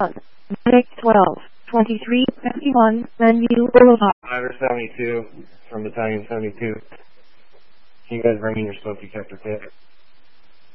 12, 23, 51, Glenview Boulevard. Driver 72 from Battalion 72. Can you guys bring in your smoke detector kit?